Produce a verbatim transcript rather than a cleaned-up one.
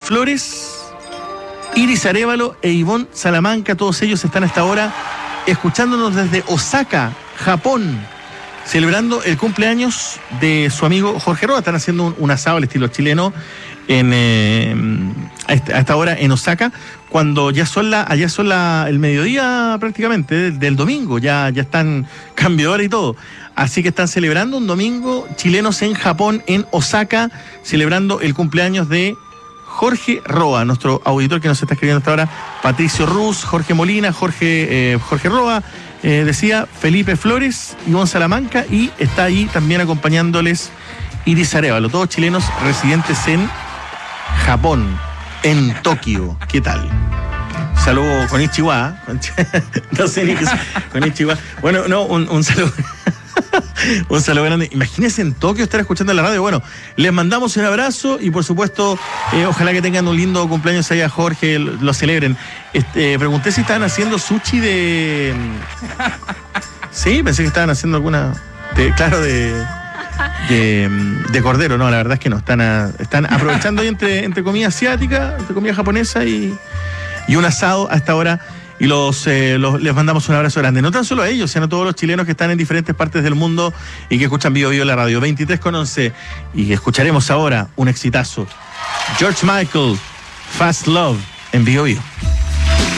Flores, Iris Arévalo e Ivonne Salamanca. Todos ellos están hasta ahora escuchándonos desde Osaka, Japón, celebrando el cumpleaños de su amigo Jorge Roa. Están haciendo un, un asado al estilo chileno en, eh, a, esta, a esta hora en Osaka, cuando ya son la, allá son la, el mediodía prácticamente del, del domingo, ya, ya están cambio de hora y todo. Así que están celebrando un domingo chilenos en Japón, en Osaka, celebrando el cumpleaños de Jorge Roa, nuestro auditor que nos está escribiendo hasta ahora, Patricio Ruz, Jorge Molina, Jorge, eh, Jorge Roa, eh, decía Felipe Flores, Ivonne Salamanca, y está ahí también acompañándoles Iris Arévalo, todos chilenos residentes en Japón, en Tokio. ¿Qué tal? Saludo con Ichiwa, no sé ni qué es, con Ichiwa. Bueno, no, un, un saludo. Un saludo grande. Imagínense en Tokio estar escuchando la radio. Bueno, les mandamos un abrazo y por supuesto, eh, ojalá que tengan un lindo cumpleaños allá, Jorge, lo, lo celebren. Este, pregunté si estaban haciendo sushi de... Sí, pensé que estaban haciendo alguna... De, claro, de, de... De cordero. No, la verdad es que no. Están, a, están aprovechando ahí entre, entre comida asiática, entre comida japonesa y, y un asado a esta hora. Y los, eh, los les mandamos un abrazo grande. No tan solo a ellos, sino a todos los chilenos que están en diferentes partes del mundo y que escuchan Bio Bio la radio. veintitrés con once. Y escucharemos ahora un exitazo. George Michael, Fast Love, en Bio Bio.